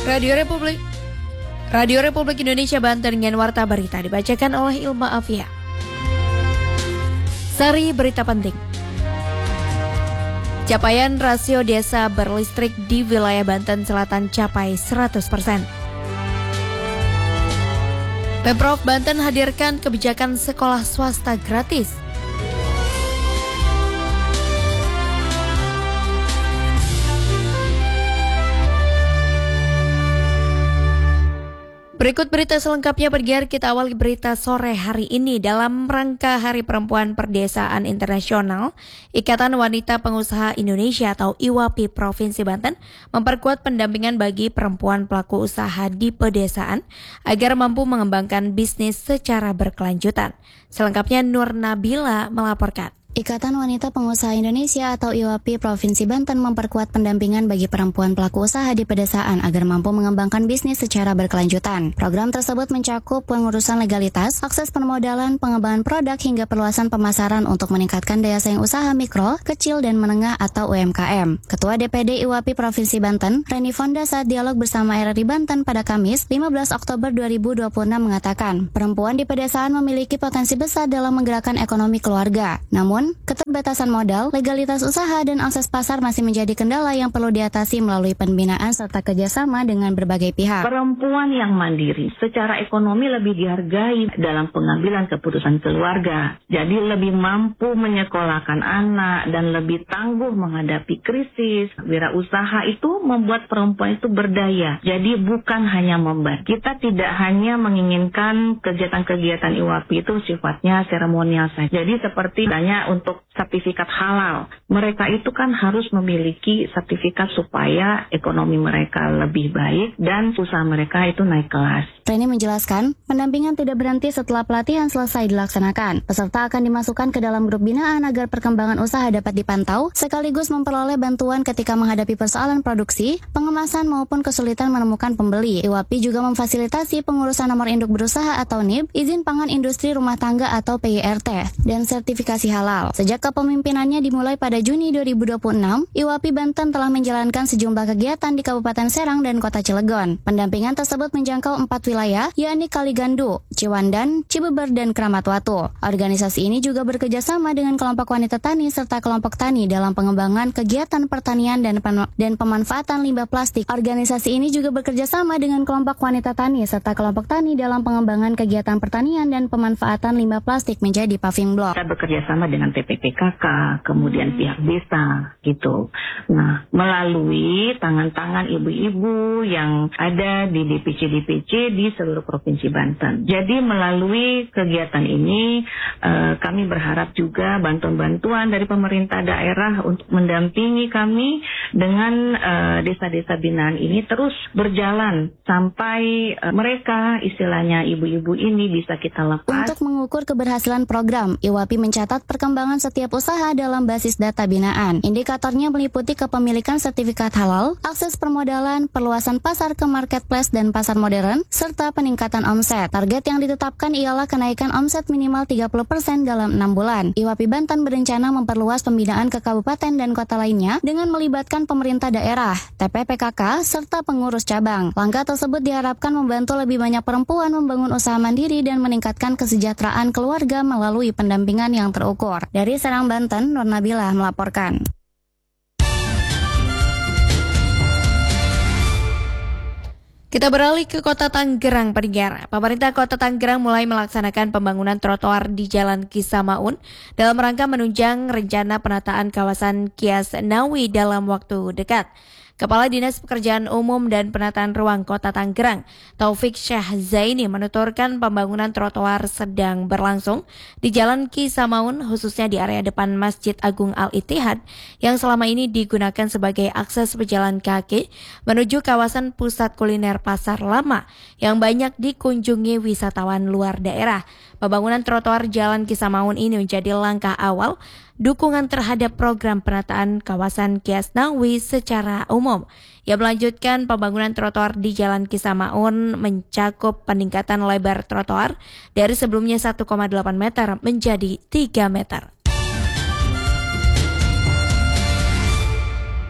Radio Republik Indonesia Banten dengan Warta Berita dibacakan oleh Ilma Afia. Sari berita penting. Capaian rasio desa berlistrik di wilayah Banten Selatan capai 100%. Pemprov Banten hadirkan kebijakan sekolah swasta gratis. Berikut berita selengkapnya. Bergear kita awali berita sore hari ini. Dalam rangka Hari Perempuan Perdesaan Internasional, Ikatan Wanita Pengusaha Indonesia atau IWAPI Provinsi Banten memperkuat pendampingan bagi perempuan pelaku usaha di pedesaan agar mampu mengembangkan bisnis secara berkelanjutan. Selengkapnya Nur Nabila melaporkan. Ikatan Wanita Pengusaha Indonesia atau IWAPI Provinsi Banten memperkuat pendampingan bagi perempuan pelaku usaha di pedesaan agar mampu mengembangkan bisnis secara berkelanjutan. Program tersebut mencakup pengurusan legalitas, akses permodalan, pengembangan produk hingga perluasan pemasaran untuk meningkatkan daya saing usaha mikro, kecil dan menengah atau UMKM. Ketua DPD IWAPI Provinsi Banten, Reni Fonda saat dialog bersama RRI Banten pada Kamis 15 Oktober 2026 mengatakan, perempuan di pedesaan memiliki potensi besar dalam menggerakkan ekonomi keluarga. Namun, keterbatasan modal, legalitas usaha, dan akses pasar masih menjadi kendala yang perlu diatasi melalui pembinaan serta kerjasama dengan berbagai pihak. Perempuan yang mandiri secara ekonomi lebih dihargai dalam pengambilan keputusan keluarga. Jadi lebih mampu menyekolahkan anak dan lebih tangguh menghadapi krisis. Wirausaha itu membuat perempuan itu berdaya. Jadi bukan hanya membantu. Kita tidak hanya menginginkan kegiatan-kegiatan IWAPI itu sifatnya seremonial saja. Jadi seperti banyak untuk sertifikat halal. Mereka itu kan harus memiliki sertifikat supaya ekonomi mereka lebih baik dan usaha mereka itu naik kelas. Reni menjelaskan, pendampingan tidak berhenti setelah pelatihan selesai dilaksanakan. Peserta akan dimasukkan ke dalam grup binaan agar perkembangan usaha dapat dipantau, sekaligus memperoleh bantuan ketika menghadapi persoalan produksi, pengemasan maupun kesulitan menemukan pembeli. IWAPI juga memfasilitasi pengurusan nomor induk berusaha atau NIB, izin pangan industri rumah tangga atau PIRT, dan sertifikasi halal. Sejak kepemimpinannya dimulai pada Juni 2026, IWAPI Banten telah menjalankan sejumlah kegiatan di Kabupaten Serang dan Kota Cilegon. Pendampingan tersebut menjangkau 4 wilayah, yakni Kaligandu, Ciwandan, Cibeber, dan Kramat Watu. Organisasi ini juga bekerja sama dengan kelompok wanita tani serta kelompok tani dalam pengembangan kegiatan pertanian dan pemanfaatan limbah plastik. Organisasi ini juga bekerja sama dengan kelompok wanita tani serta kelompok tani dalam pengembangan kegiatan pertanian dan pemanfaatan limbah plastik menjadi paving block. Kita bekerja sama dengan TPPKK, kemudian pihak desa, gitu. Nah, melalui tangan-tangan ibu-ibu yang ada di DPC-DPC di seluruh Provinsi Banten. Jadi melalui kegiatan ini, kami berharap juga bantuan-bantuan dari pemerintah daerah untuk mendampingi kami dengan desa-desa binaan ini terus berjalan sampai mereka, istilahnya ibu-ibu ini bisa kita lepas. Untuk mengukur keberhasilan program, IWAPI mencatat perkembangan setiap usaha dalam basis data binaan. Indikatornya meliputi kepemilikan sertifikat halal, akses permodalan, perluasan pasar ke marketplace dan pasar modern, serta peningkatan omset. Target yang ditetapkan ialah kenaikan omset minimal 30% dalam 6 bulan. IWAPI Banten berencana memperluas pembinaan ke kabupaten dan kota lainnya dengan melibatkan pemerintah daerah, TPPKK, serta pengurus cabang. Langkah tersebut diharapkan membantu lebih banyak perempuan membangun usaha mandiri dan meningkatkan kesejahteraan keluarga melalui pendampingan yang terukur. Dari Serang, Banten, Nur Nabila melaporkan. Kita beralih ke Kota Tanggerang, pendengar. Pemerintah Kota Tanggerang mulai melaksanakan pembangunan trotoar di Jalan Kisamaun dalam rangka menunjang rencana penataan kawasan Kias Nawi dalam waktu dekat. Kepala Dinas Pekerjaan Umum dan Penataan Ruang Kota Tanggerang, Taufik Syah Zaini, menuturkan pembangunan trotoar sedang berlangsung di Jalan Kisamaun, khususnya di area depan Masjid Agung Al-Ittihad yang selama ini digunakan sebagai akses pejalan kaki menuju kawasan pusat kuliner Pasar Lama yang banyak dikunjungi wisatawan luar daerah. Pembangunan trotoar Jalan Kisamaun ini menjadi langkah awal dukungan terhadap program penataan kawasan Kias Nawi secara umum. Ia melanjutkan pembangunan trotoar di Jalan Kisamaun mencakup peningkatan lebar trotoar dari sebelumnya 1,8 meter menjadi 3 meter.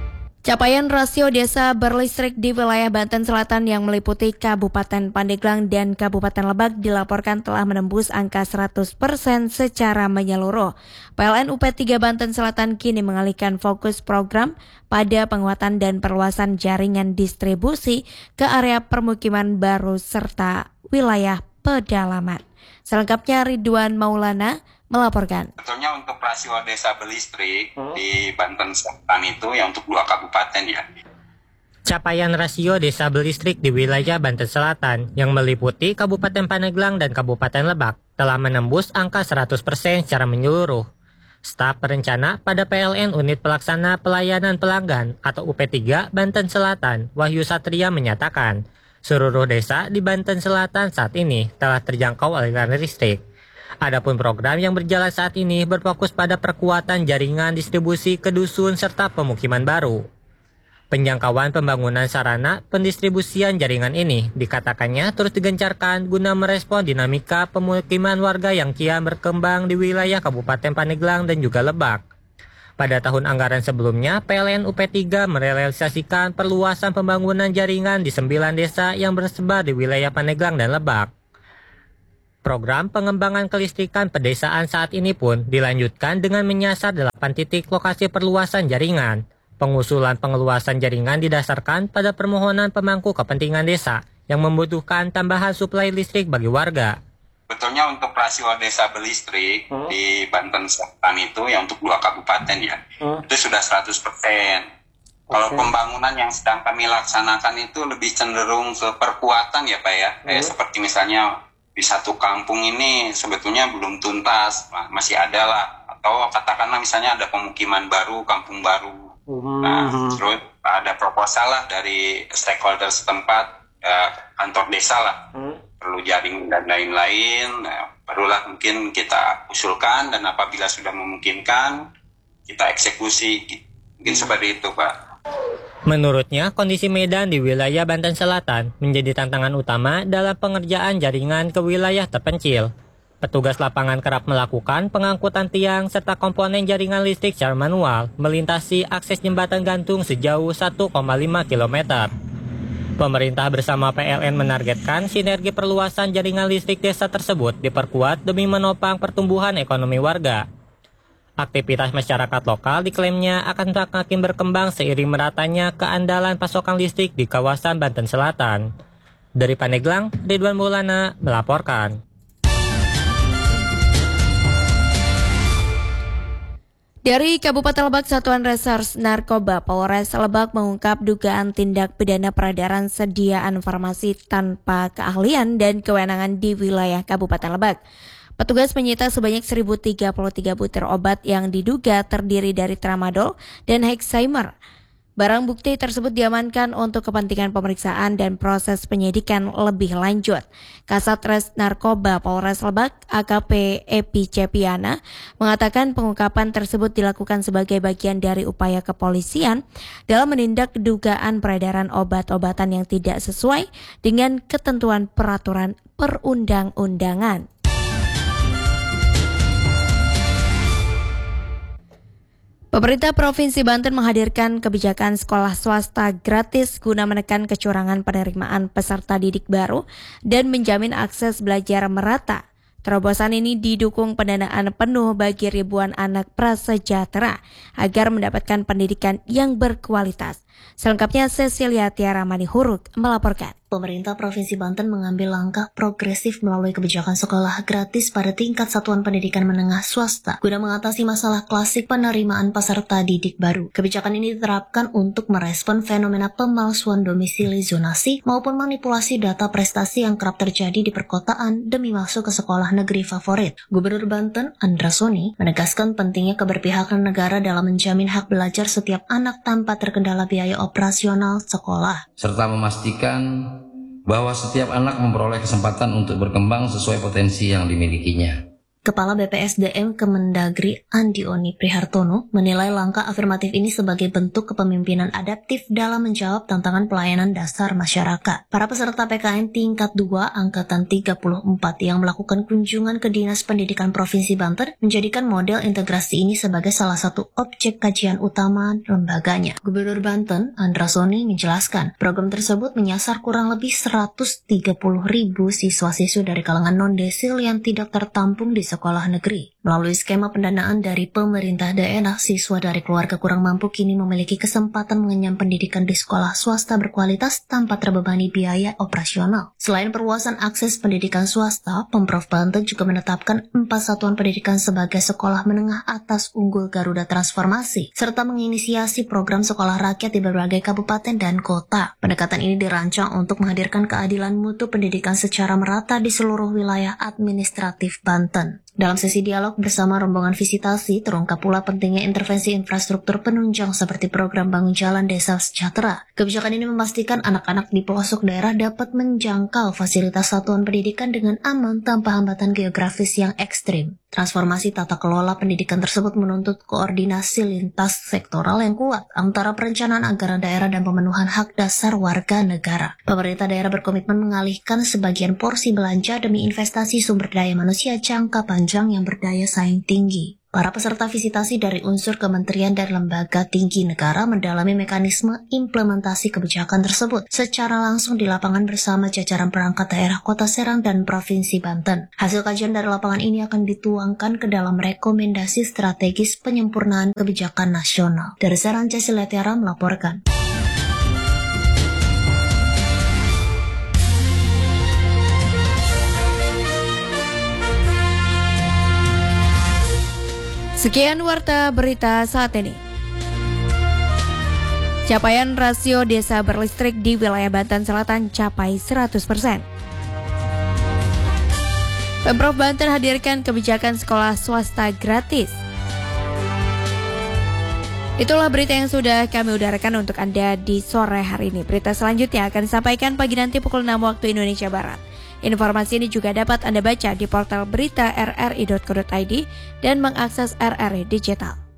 Capaian rasio desa berlistrik di wilayah Banten Selatan yang meliputi Kabupaten Pandeglang dan Kabupaten Lebak dilaporkan telah menembus angka 100% secara menyeluruh. PLN UP3 Banten Selatan kini mengalihkan fokus program pada penguatan dan perluasan jaringan distribusi ke area permukiman baru serta wilayah pedalaman. Selengkapnya Ridwan Maulana melaporkan. Sebetulnya untuk rasio desa berlistrik di Banten Selatan itu ya untuk 2 kabupaten ya. Capaian rasio desa berlistrik di wilayah Banten Selatan yang meliputi Kabupaten Pandeglang dan Kabupaten Lebak telah menembus angka 100% secara menyeluruh. Staf perencana pada PLN Unit Pelaksana Pelayanan Pelanggan atau UP3 Banten Selatan, Wahyu Satria menyatakan, seluruh desa di Banten Selatan saat ini telah terjangkau aliran listrik. Adapun program yang berjalan saat ini berfokus pada perkuatan jaringan distribusi ke dusun serta pemukiman baru. Penjangkauan pembangunan sarana pendistribusian jaringan ini dikatakannya terus digencarkan guna merespon dinamika pemukiman warga yang kian berkembang di wilayah Kabupaten Pandeglang dan juga Lebak. Pada tahun anggaran sebelumnya, PLN UP3 merealisasikan perluasan pembangunan jaringan di 9 desa yang tersebar di wilayah Pandeglang dan Lebak. Program pengembangan kelistrikan pedesaan saat ini pun dilanjutkan dengan menyasar 8 titik lokasi perluasan jaringan. Pengusulan pengeluasan jaringan didasarkan pada permohonan pemangku kepentingan desa yang membutuhkan tambahan suplai listrik bagi warga. Sebetulnya untuk rasio desa berlistrik di Banten Selatan itu ya untuk 2 kabupaten ya, itu sudah 100%. Kalau pembangunan yang sedang kami laksanakan itu lebih cenderung ke perkuatan ya Pak ya, kayak seperti misalnya di satu kampung ini sebetulnya belum tuntas, masih ada lah. Atau katakanlah misalnya ada pemukiman baru, kampung baru. Nah, terus ada proposal lah dari stakeholder setempat, kantor desa lah. Perlu jaring dan lain-lain. Nah, barulah mungkin kita usulkan dan apabila sudah memungkinkan, kita eksekusi. Mungkin seperti itu Pak. Menurutnya, kondisi medan di wilayah Banten Selatan menjadi tantangan utama dalam pengerjaan jaringan ke wilayah terpencil. Petugas lapangan kerap melakukan pengangkutan tiang serta komponen jaringan listrik secara manual melintasi akses jembatan gantung sejauh 1,5 km. Pemerintah bersama PLN menargetkan sinergi perluasan jaringan listrik desa tersebut diperkuat demi menopang pertumbuhan ekonomi warga. Aktivitas masyarakat lokal diklaimnya akan semakin berkembang seiring meratanya keandalan pasokan listrik di kawasan Banten Selatan. Dari Pandeglang, Ridwan Maulana melaporkan. Dari Kabupaten Lebak, Satuan Reserse Narkoba Polres Lebak mengungkap dugaan tindak pidana peredaran sediaan farmasi tanpa keahlian dan kewenangan di wilayah Kabupaten Lebak. Petugas menyita sebanyak 1.033 butir obat yang diduga terdiri dari tramadol dan hexaimer. Barang bukti tersebut diamankan untuk kepentingan pemeriksaan dan proses penyidikan lebih lanjut. Kasat Res Narkoba Polres Lebak AKP Epi Cepiana mengatakan pengungkapan tersebut dilakukan sebagai bagian dari upaya kepolisian dalam menindak dugaan peredaran obat-obatan yang tidak sesuai dengan ketentuan peraturan perundang-undangan. Pemerintah Provinsi Banten menghadirkan kebijakan sekolah swasta gratis guna menekan kecurangan penerimaan peserta didik baru dan menjamin akses belajar merata. Terobosan ini didukung pendanaan penuh bagi ribuan anak prasejahtera agar mendapatkan pendidikan yang berkualitas. Selengkapnya Cecilia Tiara Manihuruk melaporkan. Pemerintah Provinsi Banten mengambil langkah progresif melalui kebijakan sekolah gratis pada tingkat satuan pendidikan menengah swasta guna mengatasi masalah klasik penerimaan peserta didik baru. Kebijakan ini diterapkan untuk merespon fenomena pemalsuan domisili zonasi maupun manipulasi data prestasi yang kerap terjadi di perkotaan demi masuk ke sekolah negeri favorit. Gubernur Banten, Andra Soni, menegaskan pentingnya keberpihakan negara dalam menjamin hak belajar setiap anak tanpa terkendala biaya operasional sekolah. Serta memastikan bahwa setiap anak memperoleh kesempatan untuk berkembang sesuai potensi yang dimilikinya. Kepala BPSDM Kemendagri Andioni Prihartono menilai langkah afirmatif ini sebagai bentuk kepemimpinan adaptif dalam menjawab tantangan pelayanan dasar masyarakat. Para peserta PKN tingkat 2 Angkatan 34 yang melakukan kunjungan ke Dinas Pendidikan Provinsi Banten menjadikan model integrasi ini sebagai salah satu objek kajian utama lembaganya. Gubernur Banten, Andra Soni, menjelaskan program tersebut menyasar kurang lebih 130.000 siswa-siswi dari kalangan non-desil yang tidak tertampung di sekolah negeri. Melalui skema pendanaan dari pemerintah daerah, siswa dari keluarga kurang mampu kini memiliki kesempatan mengenyam pendidikan di sekolah swasta berkualitas tanpa terbebani biaya operasional. Selain perluasan akses pendidikan swasta, Pemprov Banten juga menetapkan 4 satuan pendidikan sebagai sekolah menengah atas unggul Garuda Transformasi, serta menginisiasi program sekolah rakyat di berbagai kabupaten dan kota. Pendekatan ini dirancang untuk menghadirkan keadilan mutu pendidikan secara merata di seluruh wilayah administratif Banten. Dalam sesi dialog bersama rombongan visitasi, terungkap pula pentingnya intervensi infrastruktur penunjang seperti program bangun jalan desa sejahtera. Kebijakan ini memastikan anak-anak di pelosok daerah dapat menjangkau fasilitas satuan pendidikan dengan aman tanpa hambatan geografis yang ekstrim. Transformasi tata kelola pendidikan tersebut menuntut koordinasi lintas sektoral yang kuat antara perencanaan anggaran daerah dan pemenuhan hak dasar warga negara. Pemerintah daerah berkomitmen mengalihkan sebagian porsi belanja demi investasi sumber daya manusia jangka panjang yang berdaya saing tinggi. Para peserta visitasi dari unsur kementerian dan lembaga tinggi negara mendalami mekanisme implementasi kebijakan tersebut secara langsung di lapangan bersama jajaran perangkat daerah Kota Serang dan Provinsi Banten. Hasil kajian dari lapangan ini akan dituangkan ke dalam rekomendasi strategis penyempurnaan kebijakan nasional. Dari Serang, Cecilia Tiara melaporkan. Sekian warta berita saat ini. Capaian rasio desa berlistrik di wilayah Banten Selatan capai 100%. Pemprov Banten hadirkan kebijakan sekolah swasta gratis. Itulah berita yang sudah kami udarakan untuk Anda di sore hari ini. Berita selanjutnya akan disampaikan pagi nanti pukul 6 waktu Indonesia Barat. Informasi ini juga dapat Anda baca di portal berita rri.co.id dan mengakses RRI Digital.